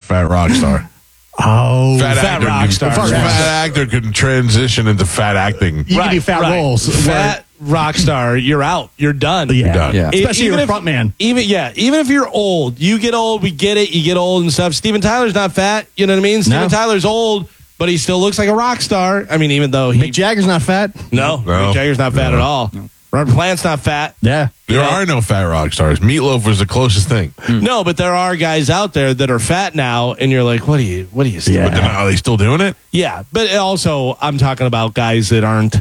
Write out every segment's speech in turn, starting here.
Fat rock star. Oh, Fat rock star. Fat actor can transition into fat acting. You can do fat roles. Fat rock star, you're out. You're done. Yeah. You're done. Yeah. Especially Even you're a if- front man. Even if you're old, you get old, we get it, you get old and stuff. Steven Tyler's not fat, you know what I mean? Steven Tyler's old, but he still looks like a rock star. I mean, even though Mick Jagger's not fat. No. Mick Jagger's not fat at all. Robert Plant's not fat. Yeah. There are no fat rock stars. Meatloaf was the closest thing. No, but there are guys out there that are fat now, and you're like, what are you still? Yeah. But then are they still doing it? Yeah, but also I'm talking about guys that aren't,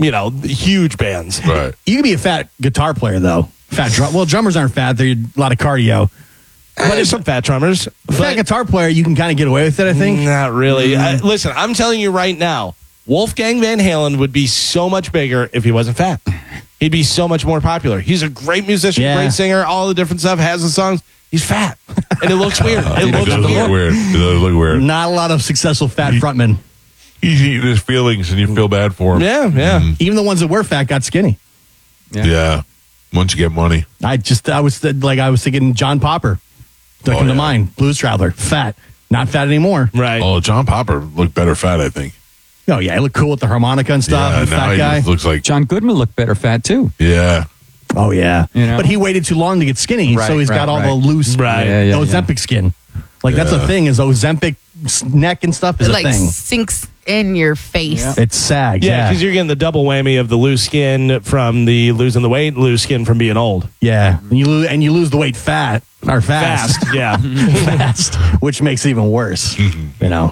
huge bands. Right. You can be a fat guitar player, though. Fat drum. Well, drummers aren't fat. They're a lot of cardio. But there's some fat drummers. Fat guitar player, you can kind of get away with it, I think. Not really. Listen, I'm telling you right now, Wolfgang Van Halen would be so much bigger if he wasn't fat. He'd be so much more popular. He's a great musician, great singer, all the different stuff, has the songs. He's fat. And it looks weird. It does look weird. It does look weird. Not a lot of successful fat frontmen. He's eating his feelings and you feel bad for him. Yeah. Even the ones that were fat got skinny. Yeah. Once you get money. I was thinking John Popper. That come to mind. Blues Traveler. Fat. Not fat anymore. Right. Oh, John Popper looked better fat, I think. Oh, yeah. He looked cool with the harmonica and stuff. Yeah, the now fat he guy. just looks like... John Goodman looked better fat, too. Yeah. Oh, yeah. You know? But he waited too long to get skinny, so he's got all the loose Ozempic skin. Like, that's the thing, is Ozempic neck and stuff is It a thing. sinks in your face. Yeah. It sags, Yeah, because you're getting the double whammy of the loose skin from the losing the weight, loose skin from being old. Yeah. And you lose the weight fast. Yeah. Fast, which makes it even worse. You know,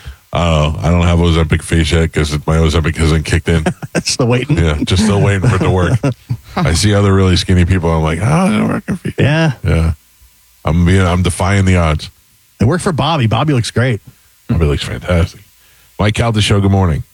I don't have Ozempic face yet because my Ozempic hasn't kicked in. that's the waiting. Yeah, just still waiting for it to work. I see other really skinny people. I'm like, oh, it's working for you. Yeah. Yeah. I'm defying the odds. It worked for Bobby. Bobby looks great. Bobby looks fantastic. Mike Calda Show, good morning.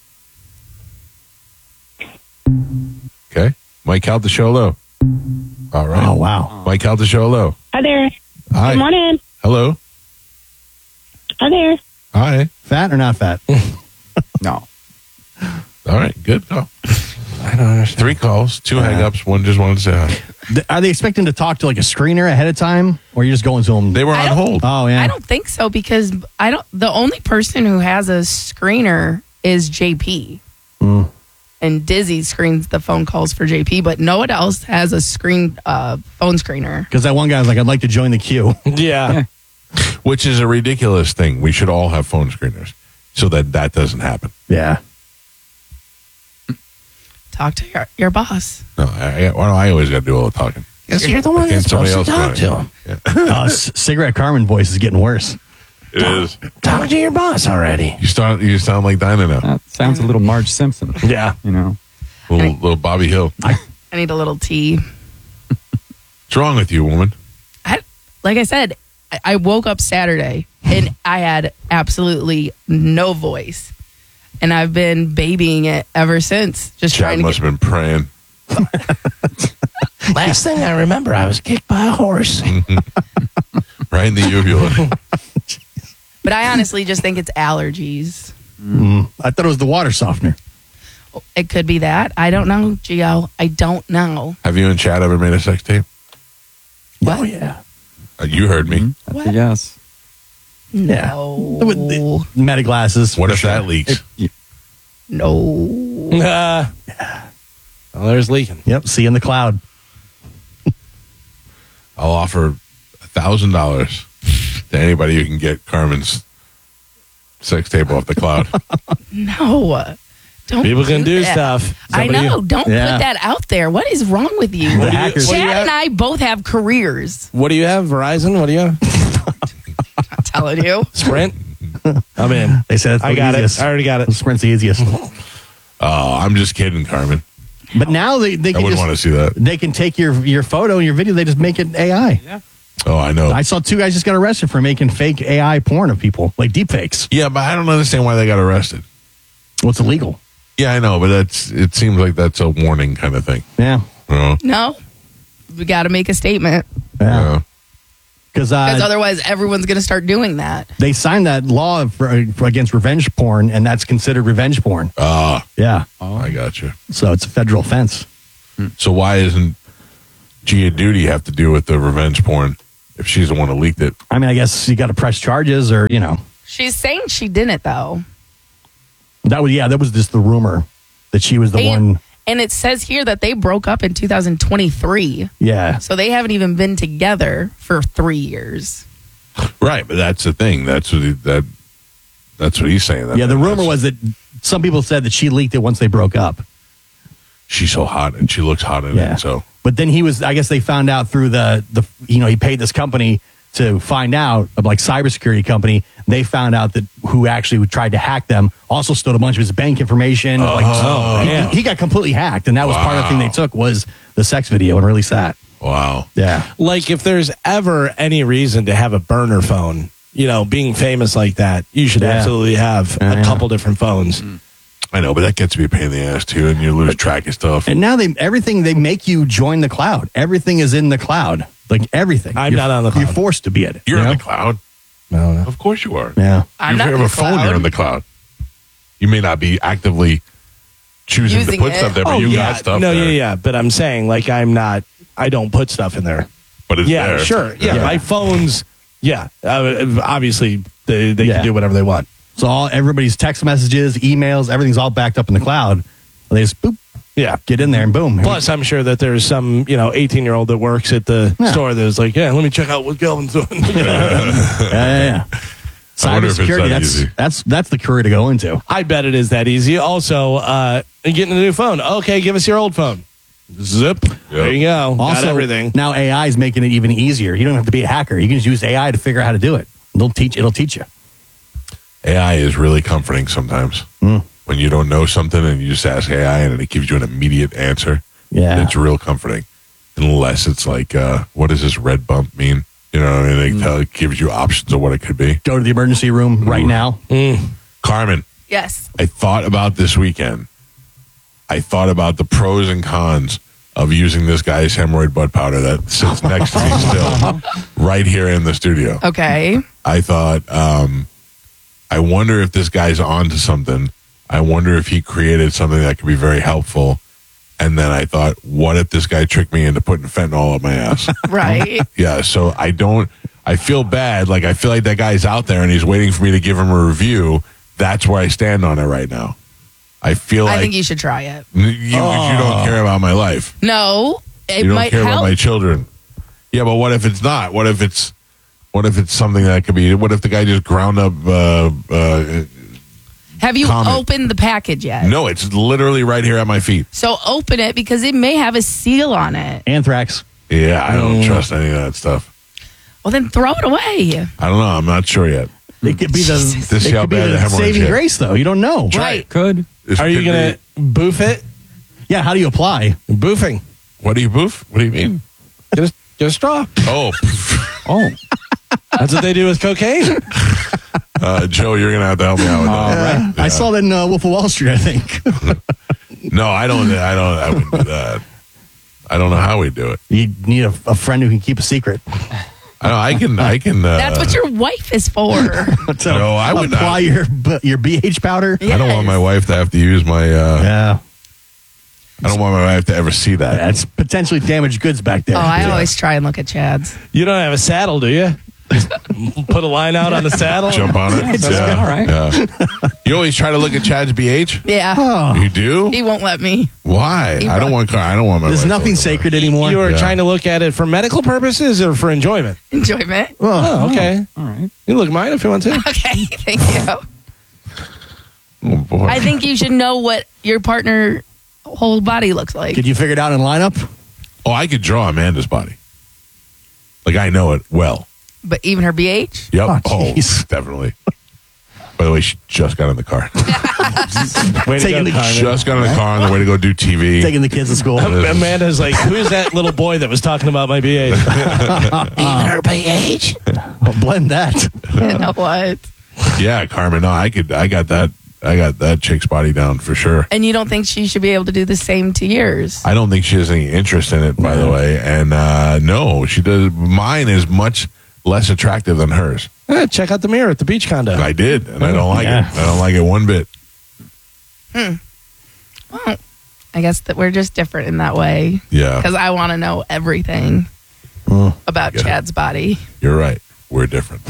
Okay. Mike Calda Show, hello. All right. Oh, wow. Mike Calda Show, hello. Hi there. Hi. Good morning. Hello. Hi there. Hi. Fat or not fat? No. All right. Good. Oh. I don't understand. 3 calls, 2 hang-ups, one just wanted to say hi. Are they expecting to talk to like a screener ahead of time, or you're just going to them? They were on hold. Oh, yeah. I don't think so because the only person who has a screener is JP. And Dizzy screens the phone calls for JP, but no one else has a phone screener. Because that one guy was like, I'd like to join the queue. Yeah. Which is a ridiculous thing. We should all have phone screeners so that doesn't happen. Yeah. Talk to your boss. No, I always got to do all the talking. Yes, you're the one Can't that's somebody supposed to else talk do it? to him. Yeah. Cigarette Carmen voice is getting worse. It is. Talk to your boss already. You sound like Dinah now. That sounds a little Marge Simpson. Yeah. You know. Little Bobby Hill. I need a little tea. What's wrong with you, woman? Like I said, I woke up Saturday and I had absolutely no voice. And I've been babying it ever since. Just Chad trying to must have been praying. Last thing I remember, I was kicked by a horse. Right in the uvula. But I honestly just think it's allergies. I thought it was the water softener. It could be that. I don't know, Gio. I don't know. Have you and Chad ever made a sex tape? Oh, yeah. You heard me. That's a yes. No. With the meta glasses. What if that leaks? No. Well, there's leaking. Yep. See you in the cloud. I'll offer $1,000 to anybody who can get Carmen's sex tape off the cloud. No. Don't People can do that. stuff. I know. Don't Yeah. put that out there. What is wrong with you? The hackers. Chad and I both have careers. What do you have? Verizon? What do you have? I'm telling you. Sprint? I'm in. They said it's the I got easiest. it. I already got it. Sprint's the easiest. Oh, I'm just kidding, Carmen. But now they I can wouldn't just, want to see that. they can take your photo and your video. They just make it AI. Yeah. Oh, I know. I saw 2 guys just got arrested for making fake AI porn of people, like deep fakes. Yeah, but I don't understand why they got arrested. What's illegal? Yeah, I know, but it seems like that's a warning kind of thing. Yeah. You know? No. We got to make a statement. Yeah. Because Because otherwise, everyone's going to start doing that. they signed that law for against revenge porn, and that's considered revenge porn. Yeah. I got you. So it's a federal offense. So why isn't Gia Duty have to do with the revenge porn? if she's the one who leaked it. I mean, I guess you got to press charges, or She's saying she didn't, though. That was just the rumor that she was the one. And it says here that they broke up in 2023. Yeah. So they haven't even been together for 3 years. Right, but that's the thing. That's what he's saying. The rumor was that some people said that she leaked it once they broke up. She's so hot and she looks hot in it. So, but then I guess they found out through he paid this company to find out, of like cybersecurity company. They found out that who actually tried to hack them also stole a bunch of his bank information. He got completely hacked, and that was part of the thing they took was the sex video and released that. Wow. Yeah. Like if there's ever any reason to have a burner phone, being famous like that, you should absolutely have a couple different phones. I know, but that gets to be a pain in the ass too, and you lose track of stuff. And now they make you join the cloud. Everything is in the cloud. Like everything. I'm not on the cloud. You're forced to be at it. You're in the cloud. No. Of course you are. Yeah. I'm You not in have the a phone, cloud. you're in the cloud. You may not be actively choosing Using to put it. stuff there, but you got stuff No, there. yeah. But I'm saying, like, I don't put stuff in there. But it's there. Sure. Yeah, my phones, obviously, they can do whatever they want. So everybody's text messages, emails, everything's all backed up in the cloud. They just get in there and boom. Plus, I'm sure that there's some 18-year-old that works at the store that's like, let me check out what Kelvin's doing. Yeah. I wonder if it's Cybersecurity, that easy. that's the career to go into. I bet it is that easy. Also, getting a new phone. Okay, give us your old phone. Zip. There you go. Got Also, everything. now AI is making it even easier. You don't have to be a hacker. You can just use AI to figure out how to do it. It'll teach you. AI is really comforting sometimes. When you don't know something and you just ask AI and it gives you an immediate answer. Yeah. It's real comforting. Unless it's like, what does this red bump mean? You know, and it gives you options of what it could be. Go to the emergency room right now. Carmen, Yes. I thought about this weekend. I thought about the pros and cons of using this guy's hemorrhoid butt powder that sits next to me still right here in the studio. Okay. I thought, I wonder if this guy's onto something. I wonder if he created something that could be very helpful. And then I thought, what if this guy tricked me into putting fentanyl up my ass? Right. Yeah, so I feel bad. Like, I feel like that guy's out there and he's waiting for me to give him a review. That's where I stand on it right now. I feel like I think you should try it. you don't care about my life. No, it You don't might care about help. my children. Yeah, but what if it's not? What if it's something that could be? What if the guy just ground up? Have you comment. opened the package yet? No, it's literally right here at my feet. So open it because it may have a seal on it. Anthrax. Yeah, I don't trust any of that stuff. Well, then throw it away. I don't know. I'm not sure yet. It could be Jesus. To see how bad the hemorrhoids saving get. grace, though. You don't know. Right. Could. This Are you could going to boof it? Yeah, how do you apply? Boofing. be- What do you boof? What do you mean? Get a straw. Oh, Oh, That's what they do with cocaine. Joe, you're gonna have to help me out with that. Right. I saw that in Wolf of Wall Street, I think. No, I wouldn't do that. I don't know how we do it. You need a friend who can keep a secret. I can. That's what your wife is for. So No, I would not. apply your BH powder. Yeah. I don't want my wife to have to use my. Yeah. I don't want my wife to ever see that. That's potentially damaged goods back there. Oh, I always try and look at Chad's. You don't have a saddle, do you? Put a line out on the saddle. Jump on it. all right. Yeah. You always try to look at Chad's BH. Yeah. Oh, You do? He won't let me. Why? He I don't want. I don't want my. there's wife nothing looking sacred anymore. You were Yeah. trying to look at it for medical purposes or for enjoyment? Enjoyment. Oh, okay. all right. You look mine if you want to. Okay. Thank you. Oh boy. I think you should know what your partner whole body looks like. Could you figure it out in lineup? Oh, I could draw Amanda's body. Like I know it well. But even her BH? Yep. Oh, jeez. Definitely. By the way, she just got in the car. Way to Taking go, the- Carmen. Just got in the car on the way to go do TV. Taking the kids to school. Amanda's like, who's that little boy that was talking about my BH? Even her BH? I'll blend that. You know what? Yeah, Carmen. No, I got that chick's body down for sure. And you don't think she should be able to do the same to yours? I don't think she has any interest in it, by the way. And no, she does. Mine is much less attractive than hers. Check out the mirror at the beach condo. I did, and I don't like Yeah. it. I don't like it one bit. Well, I guess that we're just different in that way. Yeah. Because I want to know everything. about Yeah. Chad's body. You're right. We're different.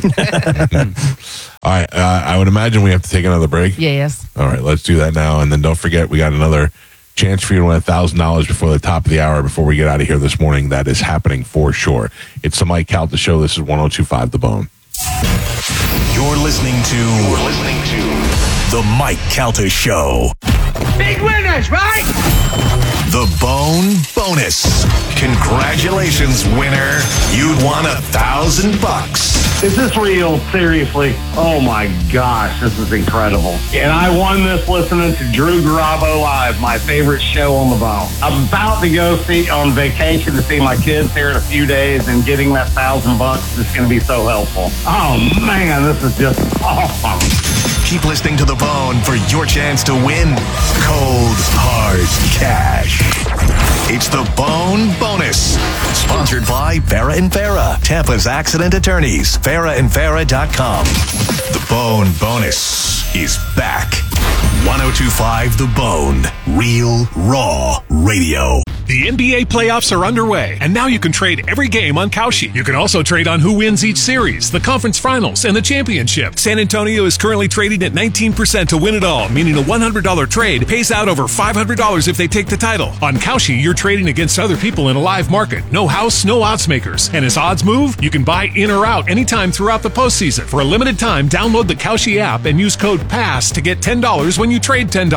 All right. I would imagine we have to take another break. Yes. All right. Let's do that now. And then don't forget, we got another chance for you to win $1,000 before the top of the hour before we get out of here this morning. That is happening for sure. It's the Mike Calta Show. This is 102.5 The Bone. You're listening to The Mike Calta Show. Big winners, right? The Bone Bonus. Congratulations, winner. You'd won $1,000. Is this real? Seriously? Oh my gosh, this is incredible. And I won this listening to Drew Garabo Live, my favorite show on the bone. I'm about to go on vacation to see my kids here in a few days, and getting that $1,000 is going to be so helpful. Oh man, this is just awesome. Keep listening to The Bone for your chance to win cold, hard cash. It's The Bone Bonus. Sponsored by Farah and Farah, Tampa's accident attorneys. FarahandFarah.com. The Bone Bonus is back. 102.5 The Bone. Real, raw radio. The NBA playoffs are underway, and now you can trade every game on Kalshi. You can also trade on who wins each series, the conference finals, and the championship. San Antonio is currently trading at 19% to win it all, meaning a $100 trade pays out over $500 if they take the title. On Kalshi, you're trading against other people in a live market. No house, no odds makers. And as odds move, you can buy in or out anytime throughout the postseason. For a limited time, download the Kalshi app and use code PASS to get $10 when you trade $10.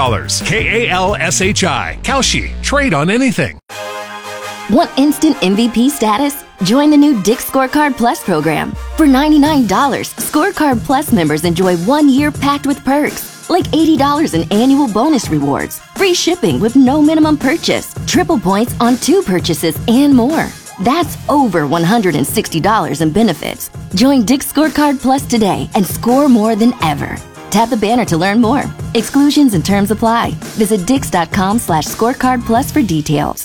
KALSHI. Kalshi. Trade on anything. Want instant MVP status? Join the new Dick's Scorecard Plus program. For $99, Scorecard Plus members enjoy 1 year packed with perks, like $80 in annual bonus rewards, free shipping with no minimum purchase, triple points on 2 purchases, and more. That's over $160 in benefits. Join Dick's Scorecard Plus today and score more than ever. Tap the banner to learn more. Exclusions and terms apply. Visit Dix.com/scorecard plus for details.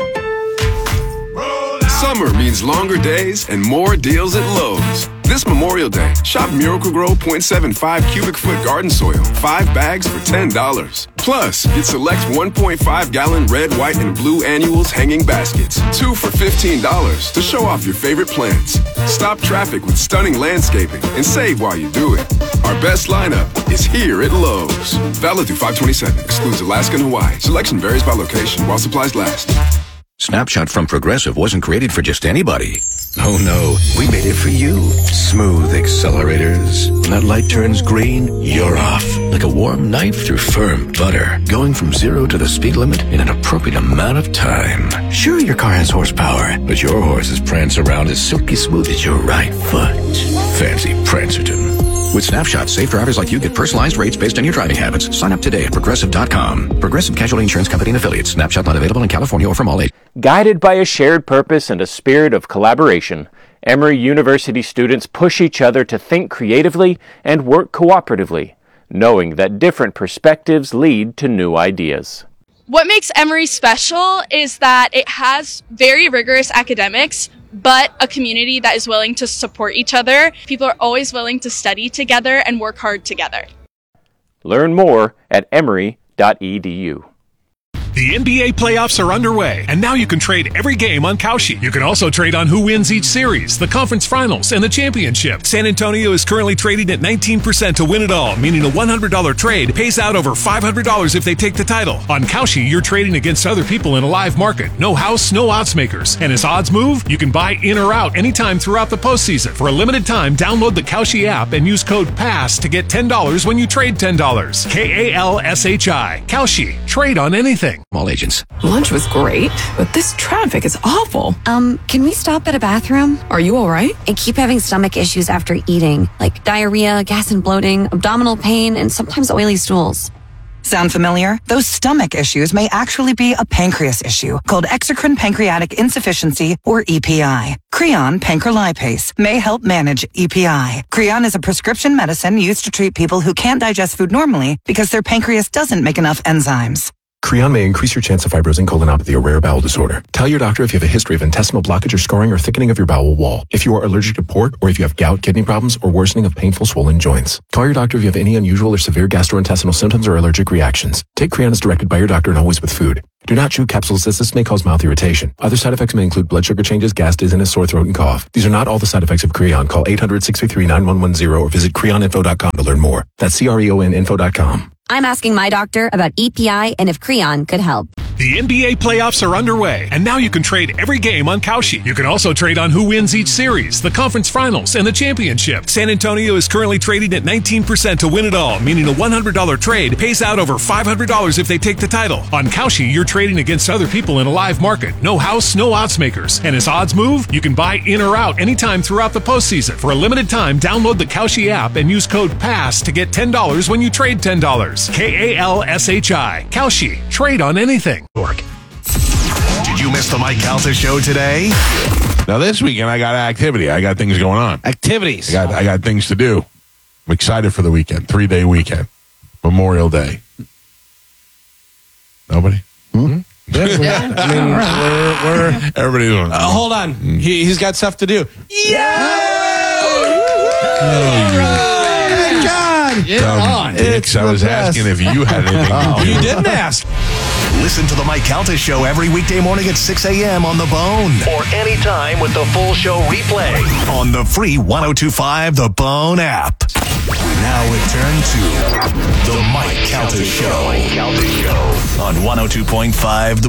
Summer means longer days and more deals at Lowe's. This Memorial Day, shop Miracle-Gro 0.75 cubic foot garden soil, 5 bags for $10. Plus, get select 1.5 gallon red, white, and blue annuals hanging baskets, 2 for $15 to show off your favorite plants. Stop traffic with stunning landscaping and save while you do it. Our best lineup is here at Lowe's. Valid through 5/27, excludes Alaska and Hawaii. Selection varies by location while supplies last. Snapshot from Progressive wasn't created for just anybody. Oh no, we made it for you. Smooth accelerators. When that light turns green, you're off. Like a warm knife through firm butter. Going from 0 to the speed limit in an appropriate amount of time. Sure, your car has horsepower, but your horses prance around as silky smooth as your right foot. Fancy Prancerton. With Snapshot, safe drivers like you get personalized rates based on your driving habits. Sign up today at Progressive.com. Progressive Casualty Insurance Company and Affiliates. Snapshot not available in California or from all ages. Guided by a shared purpose and a spirit of collaboration, Emory University students push each other to think creatively and work cooperatively, knowing that different perspectives lead to new ideas. What makes Emory special is that it has very rigorous academics, but a community that is willing to support each other. People are always willing to study together and work hard together. Learn more at emory.edu. The NBA playoffs are underway, and now you can trade every game on Kalshi. You can also trade on who wins each series, the conference finals, and the championship. San Antonio is currently trading at 19% to win it all, meaning a $100 trade pays out over $500 if they take the title. On Kalshi, you're trading against other people in a live market. No house, no odds makers. And as odds move, you can buy in or out anytime throughout the postseason. For a limited time, download the Kalshi app and use code PASS to get $10 when you trade $10. KALSHI. Kalshi. Trade on anything. All agents. Lunch was great, but this traffic is awful. Can we stop at a bathroom? Are you all right? I keep having stomach issues after eating, like diarrhea, gas and bloating, abdominal pain, and sometimes oily stools. Sound familiar? Those stomach issues may actually be a pancreas issue called exocrine pancreatic insufficiency, or EPI. Creon pancrelipase may help manage EPI. Creon is a prescription medicine used to treat people who can't digest food normally because their pancreas doesn't make enough enzymes. Creon may increase your chance of fibrosing colonopathy, a rare bowel disorder. Tell your doctor if you have a history of intestinal blockage or scarring or thickening of your bowel wall, if you are allergic to pork, or if you have gout, kidney problems, or worsening of painful swollen joints. Call your doctor if you have any unusual or severe gastrointestinal symptoms or allergic reactions. Take Creon as directed by your doctor and always with food. Do not chew capsules as this may cause mouth irritation. Other side effects may include blood sugar changes, gas, dizziness, sore throat, and cough. These are not all the side effects of Creon. Call 800-633-9110 or visit creoninfo.com to learn more. That's creoninfo.com. I'm asking my doctor about EPI and if Creon could help. The NBA playoffs are underway, and now you can trade every game on Kalshi. You can also trade on who wins each series, the conference finals, and the championship. San Antonio is currently trading at 19% to win it all, meaning a $100 trade pays out over $500 if they take the title. On Kalshi, you're trading against other people in a live market. No house, no odds makers. And as odds move, you can buy in or out anytime throughout the postseason. For a limited time, download the Kalshi app and use code PASS to get $10 when you trade $10. Kalshi. Kalshi. Trade on anything. Did you miss the Mike Calta show today? Now this weekend I got activity. I got things going on. Activities. I got things to do. I'm excited for the weekend. 3-day weekend. Memorial Day. Nobody? Yeah. I mean, we're everybody's doing. Hold on. He's got stuff to do. I was asking if you had anything to do. You didn't ask. Listen to the Mike Calta show every weekday morning at 6 a.m. on The Bone. Or anytime with the full show replay on the free 102.5 The Bone app. We now return to the Mike Calta show on 102.5 The